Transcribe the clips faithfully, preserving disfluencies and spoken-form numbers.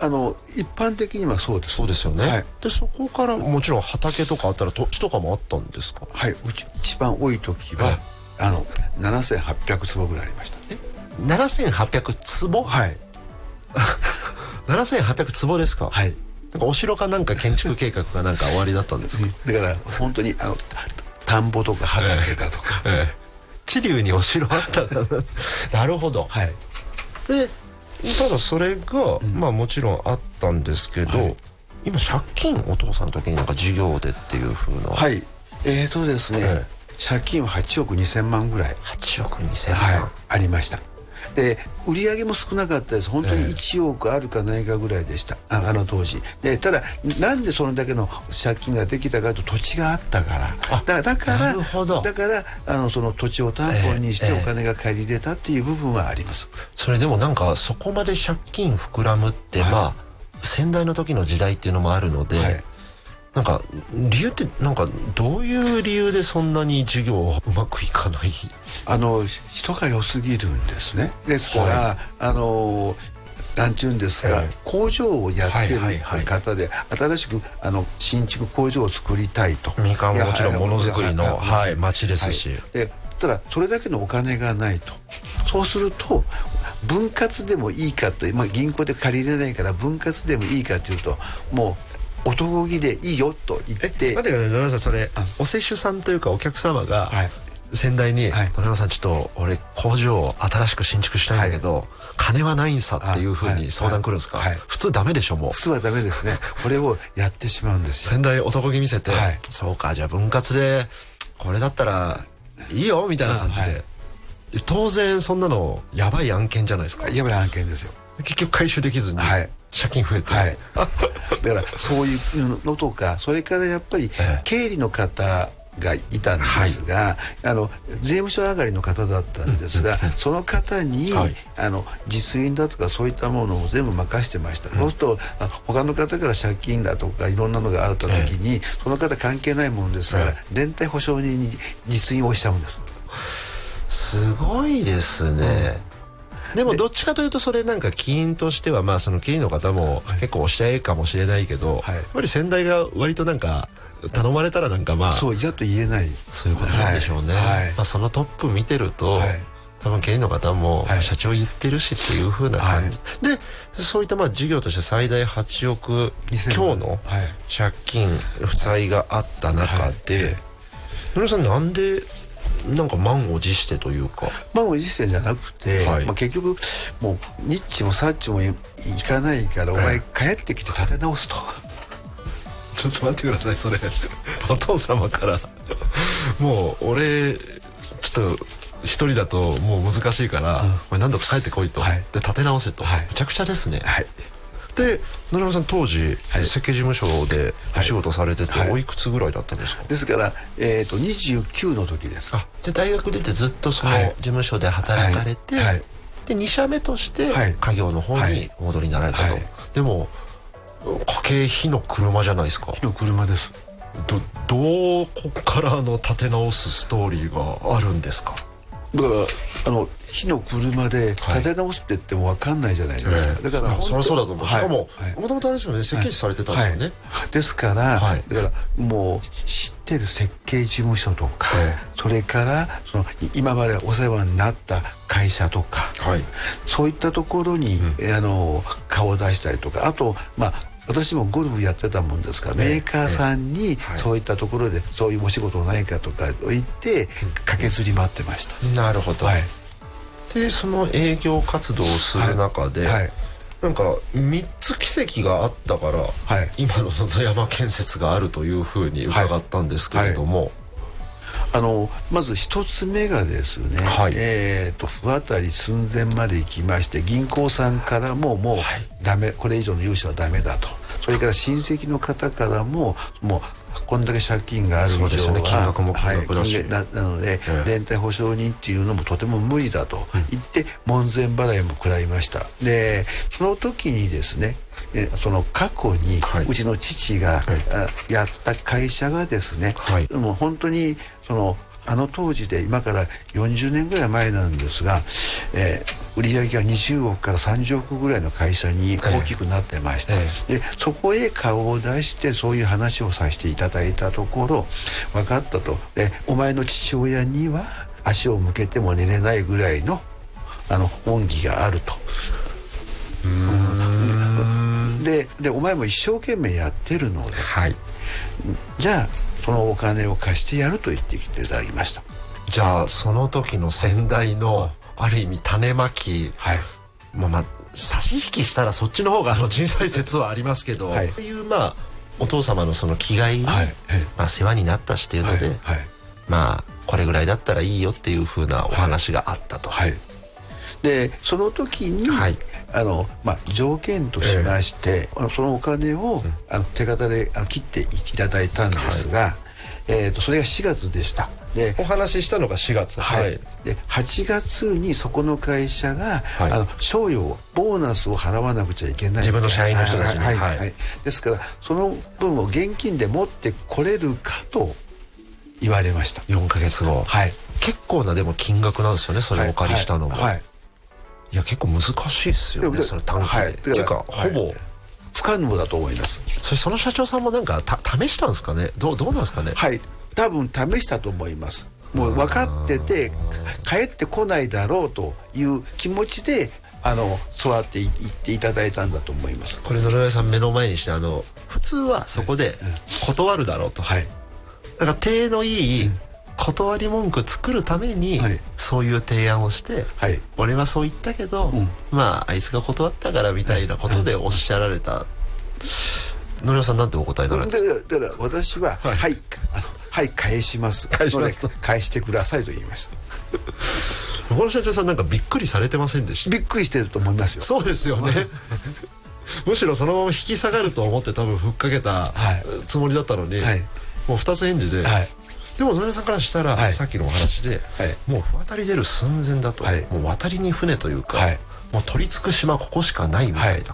あの一般的にはそうです。 そうですよね、 はい、 でそこからもちろん畑とかあったら土地とかもあったんですか？ はい、うち一番多い時は、はい、あのななせんはっぴゃくつぼぐらいありました。 えななせんはっぴゃくつぼ？ はいななせんはっぴゃくつぼですか？ はい。 なんかお城かなんか建築計画がなんか終わりだったんですか？ だから本当にあの田んぼとか畑だとか、 ええ、知立にお城あったなるほど、 はい、 でただそれが、うん、まあもちろんあったんですけど、はい、今借金お父さんの時になんか事業でっていう風な、 はいえーとですね、ええ、借金ははちおくにせんまんぐらいはちおくにせんまん、 はい、ありました。で売り上げも少なかったです。本当にいちおくあるかないかぐらいでした、えー、あ, あの当時で。ただなんでそれだけの借金ができたかと土地があったからだ, だからだからあのその土地を担保にしてお金が借りれたっていう部分はあります、 えーえー、それでもなんかそこまで借金膨らむって、はい、まあ先代の時の時代っていうのもあるので、はい、なんか理由ってなんかどういう理由でそんなに事業うまくいかない？ あの人が良すぎるんですね。ですから、はい、あのなんていうんですか、えー、工場をやってる方で、はいはいはい、新しくあの新築工場を作りたいと。 みかんももちろんものづくりの、はい、町ですし、はい、 でただそれだけのお金がないと。そうすると分割でもいいかと、まあ、銀行で借りれないから分割でもいいかというともう男気でいいよと言って。 え待ってください、野々さん、それお施主さんというかお客様が、はい、先代に、はい、野々さんちょっと俺工場を新しく新築したいんだけど、はい、金はないんさっていうふうに相談来るんですか？はいはい、普通ダメでしょ。もう普通はダメですね。これをやってしまうんですよ。 先代男気見せて、はい、そうかじゃあ分割でこれだったらいいよみたいな感じで、はい、当然そんなのやばい案件じゃないですか。 やばい案件ですよ。 結局回収できずに、はい、借金増えて、 はい、だからそういうのとか、それからやっぱり経理の方がいたんですが、はい、あの税務署上がりの方だったんですが、うん、その方に、はい、あの実印だとかそういったものを全部任してました、うん、そうすると他の方から借金だとかいろんなのがあった時に、えー、その方関係ないものですから、えー、連帯保証人に実印をしちゃうんです。 すごいですね、うん、でもどっちかというとそれなんか起因としてはまあその経理の方も結構おしゃれかもしれないけど、はい、やっぱり先代が割となんか頼まれたらなんかまあそうじゃと言えない、 そういうことなんでしょうね、はいはい、まあ、そのトップ見てると、はい、多分経理の方も社長言ってるしっていう風な感じ、はい、でそういったまあ事業として最大はちおく強の借金負債があった中で、野々さんなんでなんか満を持してというか満を持してじゃなくて、はい、まあ、結局もうニッチもサッチもいかないからお前帰ってきて立て直すと、 ちょっと待ってください、それお父様からもう俺ちょっと一人だともう難しいから、うん、お前何度か帰ってこいと、はい、で立て直せと、はい、めちゃくちゃですね、はい、で野々さん当時、はい、設計事務所でお仕事されてて、はい、おいくつぐらいだったんですか？ ですから、えー、とにじゅうきゅうの時です。 あで大学出てずっとその事務所で働かれて、はいはい、でに社目として家業の方にお戻りになられたと、はいはい、でも家計火の車じゃないですか。 火の車です。 どどこからの立て直すストーリーがあるんですか？ だからあの火の車で立て直すって言っても分かんないじゃないですか、はい、だからそりゃそうだと思う、はい、しかももともとあれですよね、設計士されてたんですよね、はいはい、ですから、はい、だからもう知ってる設計事務所とか、はい、それからその今までお世話になった会社とか、はい、そういったところに、うん、あの顔を出したりとか、あとまあ私もゴルフやってたもんですから、メーカーさんにそういったところでそういうお仕事ないかとか言って駆けずり回ってました。 なるほど、はい、でその営業活動をする中で、はいはい、なんかみっつ奇跡があったから、はい、今の野山建設があるというふうに伺ったんですけれども、はいはい、 あのまず一つ目がですね、はい、えーと不当たり寸前まで行きまして、銀行さんからももうダメ、はい、これ以上の融資はダメだと、それから親戚の方からももうこんだけ借金がある以上は、ね、金額も金額だし、はい、な, なので、えー、連帯保証人っていうのもとても無理だと言って、うん、門前払いも食らいました。でその時にですね、えその過去に、はい、うちの父が、はい、やった会社がですね、はい、もう本当にそのあの当時で今からよんじゅうねんぐらい前なんですが、えー、売上がにじゅうおくからさんじゅうおくぐらいの会社に大きくなってました、えー、でそこへ顔を出してそういう話をさせていただいたところ、分かったと。でお前の父親には足を向けても寝れないぐらいのあの恩義があると。うーんででお前も一生懸命やってるので、はい、じゃあそのお金を貸してやると言ってきていただきました。 じゃあその時の先代のある意味種まき、はい、まあまあ差し引きしたらそっちの方があの人災説はありますけど、はい、そういうまあお父様のその気概に、はい、まあ世話になったしっていうので、はいはい、まあこれぐらいだったらいいよっていう風なお話があったと。はいはい、 でその時に、はい、あのまあ、条件としまして、えー、そのお金を、うん、あの手形であの切っていただいたんですが、はい、えー、とそれがしがつでした。でお話ししたのがしがつ、 はい、ではちがつにそこの会社が、はい、あの賞与ボーナスを払わなくちゃいけない、 自分の社員の人たちに、 はいはいはい、ですからその分を現金で持ってこれるかと言われました。 よんかげつご、はい、結構なでも金額なんですよね、それをお借りしたのも、はいはいはい、いや結構難しいですよね、それ短期で、はい、っていうかほぼ、はい、 不可能だと思います。 それその社長さんもなんかた試したんですかね、どうどうなんですかね。 はい、多分試したと思います。もう分かってて帰ってこないだろうという気持ちであのそうやって言っていただいたんだと思います。 これ野々さん目の前にして、あの普通はそこで断るだろうと、はい、だから体のいい、うん、断り文句作るために、はい、そういう提案をして、はい、俺はそう言ったけど、うん、まああいつが断ったからみたいなことでおっしゃられた、野々さんなんてお答えになられたんですか。 だから私ははい、はい、あのはい返します返しますと返してくださいと言いました。 この社長さんなんかびっくりされてませんでした。 びっくりしてると思いますよ。 そうですよねむしろそのまま引き下がると思って多分ふっかけたつもりだったのに、はい、もう二つ返事で、はい、でも野々さんからしたら、はい、さっきのお話で、はい、もう渡り出る寸前だと、はい、もう渡りに船というか、はい、もう取り付く島ここしかないみたいな、はい、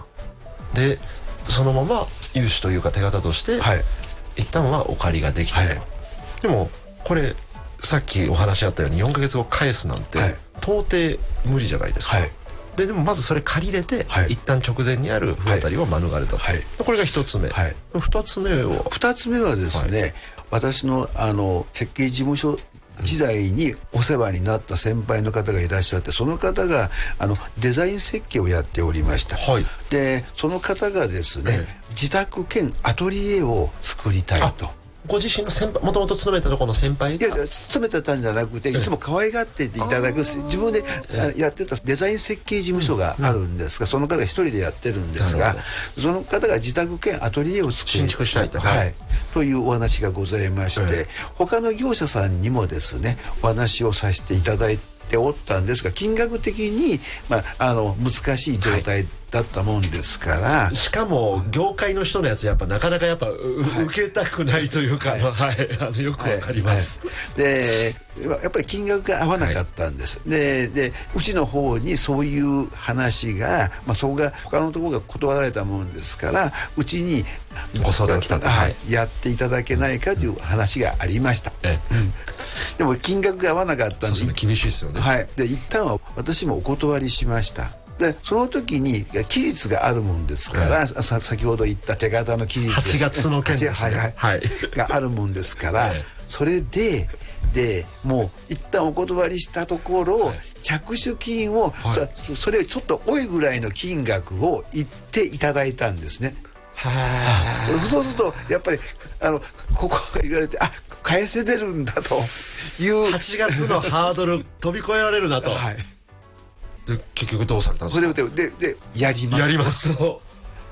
でそのまま融資というか手形として、はい、一旦はお借りができたと、はい、でもこれさっきお話あったようによんかげつご返すなんて、はい、到底無理じゃないですか、はい、ででもまずそれ借りれて、はい、一旦直前にある不当たりを免れたと、はい、これが一つ目、はい、二つ目は二つ目はですね、はい、私のあの設計事務所時代にお世話になった先輩の方がいらっしゃって、その方があのデザイン設計をやっておりました、はい、でその方がですね、ええ、自宅兼アトリエを作りたいと。 ご自身の先輩、もともと勤めたところの先輩が、 いや勤めてたんじゃなくて、いつも可愛がっていただく、自分でやってたデザイン設計事務所があるんですが、その方が一人でやってるんですが、その方が自宅兼アトリエを作り新築したいと、 はい、というお話がございまして、他の業者さんにもですねお話をさせていただいておったんですが、金額的に、まあ、あの難しい状態だったもんですから、はい、 しかも業界の人のやつやっぱなかなかやっぱ、はい、受けたくないというか、はいはい、あのよくわかります、 はいはい、でやっぱり金額が合わなかったんです、はい、ででうちの方にそういう話が、まあ、そこが他のところが断られたもんですから、うちにご相談来たと、 はい、やっていただけないかという話がありました、うんうん、でも金額が合わなかったんで、 そうですね、厳しいですよね、 はい、で一旦は私もお断りしました。でその時に期日があるもんですから、はい、さ先ほど言った手形の期日です、 はちがつの件ですね、 はいはいはい、があるもんですから、はい、それででもう一旦お断りしたところ、はい、着手金を、はい、そ, それをちょっと多いぐらいの金額を言っていただいたんですね。はあ、そうするとやっぱりあのここが言われて、あ返せてるんだというはちがつのハードル飛び越えられるなと、はい、で結局どうされたんですか。 それでででやりますやりますと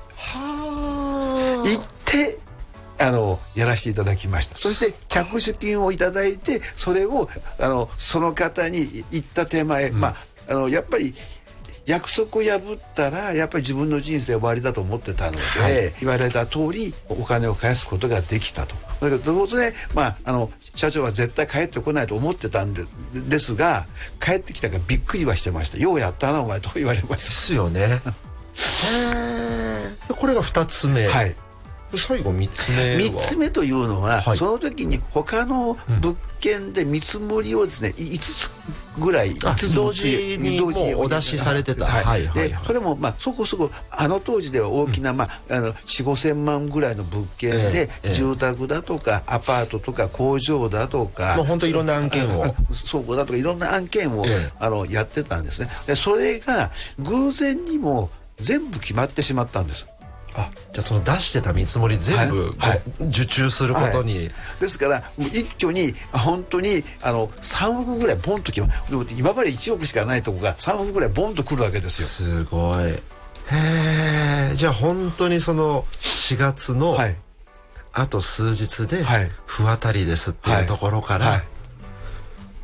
は言ってあのやらせていただきました。そして着手金をいただいて、それをあのその方に言った手前、うん、まああのやっぱり約束を破ったらやっぱり自分の人生終わりだと思ってたので、はい、言われた通りお金を返すことができたと。だけど当然、まあ、あの社長は絶対帰ってこないと思ってたん で, ですが帰ってきたからびっくりはしてました。ようやったなお前と言われました。 ですよねへこれがふたつめ、 はい、 最後みっつめはみっつめというのは、 はい、 その時に他の物件で見積もりをですね、いつつぐらいいつつ同時にもうお出しされてた、 はいはいはいはい、 でそれもまあそこそこあの当時では大きな、うん、まあ、あのよん、ごせんまんぐらいの物件で、えーえー、住宅だとかアパートとか工場だとかもう本当いろんな案件を倉庫だとかいろんな案件を、えー、あのやってたんですね。でそれが偶然にも全部決まってしまったんです。 あ、じゃあその出してた見積もり全部、はいはい、受注することに、はい、 ですからもう一挙に本当にあのさんおくぐらいボンと決まる。今までいちおくしかないとこがさんおくぐらいボンとくるわけですよ。すごい。へえ。じゃあ本当にそのしがつの、はい、あと数日で不当たりですっていうところから、はいはい、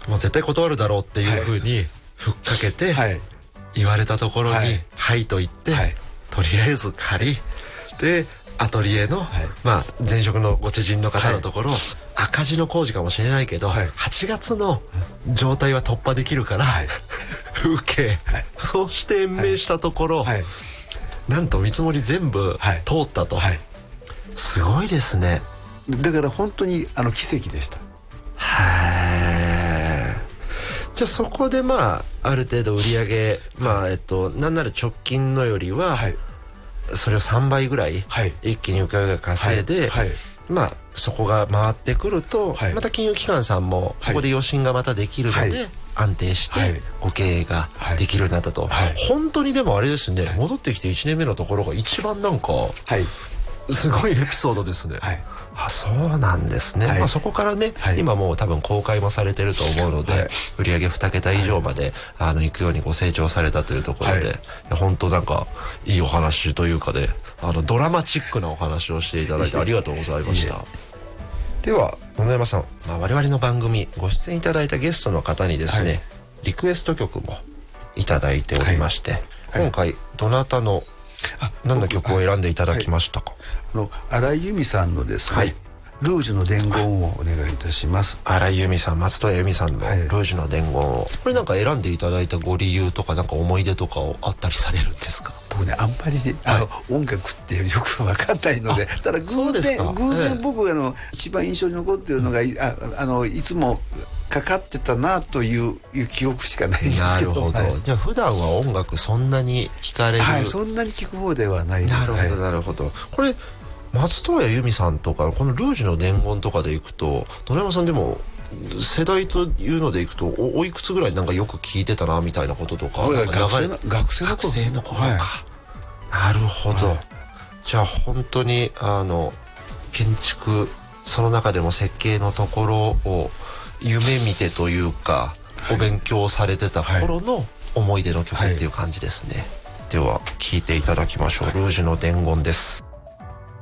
もう絶対断るだろうっていうふうにふっかけて、はい、言われたところに、はい、はい、と言って、はい、とりあえず借りでアトリエの、はい、まあ前職のご知人の方のところ、はい、赤字の工事かもしれないけど、はい、はちがつの状態は突破できるから、はい、受け、はい、そうして延命したところ、はい、なんと見積もり全部通ったと、はいはい、すごいですね。 だから本当にあの奇跡でした。 へー。じゃあそこでまあある程度売り上げ、まあえっとなんなら直近のよりは、はい、それをさんばいぐらい一気に請負が稼いで、はいはい、まあそこが回ってくると、はい、また金融機関さんもそこで余震がまたできるので、はい、安定してご経営ができるようになったと、はいはい、本当にでもあれですね、はい、戻ってきていちねんめのところが一番なんか、はい、すごいエピソードですね。はい、あ、そうなんですね。はい、まあ、そこからね、はい、今もう多分公開もされてると思うので、はい、売上にけた以上まで、はい、あの行くようにご成長されたというところで、はい、本当なんかいいお話というかで、あのドラマチックなお話をしていただいてありがとうございました。では野々山さん、まあ、我々の番組ご出演いただいたゲストの方にですね、はい、リクエスト曲もいただいておりまして、はいはい、今回どなたの何の曲を選んでいただきましたか？ あの荒井由実さんのですね、はい、ルージュの伝言をお願いいたします。 荒井由実さん、松任谷由実さんのルージュの伝言を、はい、これなんか選んでいただいたご理由とかなんか思い出とかをあったりされるんですか？ 僕ね、あんまり、ね、あの、はい、音楽ってよく分かんないので、ただ偶然偶然僕あの一番印象に残っているのが、うん、ああのいつもかかってたなという記憶しかないんですけど。なるほど、はい、 じゃあ普段は音楽そんなに聴かれる、 はい、そんなに聴く方ではないです。 なるほどなるほど。これ松任谷由実さんとかこのルージュの伝言とかでいくと、野々山さんでも世代というのでいくと お, おいくつぐらいなんかよく聞いてたなみたいなこととか、なんか学生の学生の頃、 学生の頃か、はい、なるほど、はい、じゃあ本当にあの建築その中でも設計のところを夢見てというか、はい、お勉強されてた頃の思い出の曲っていう感じですね。はい、では聴いていただきましょう。はい、ルージュの伝言です。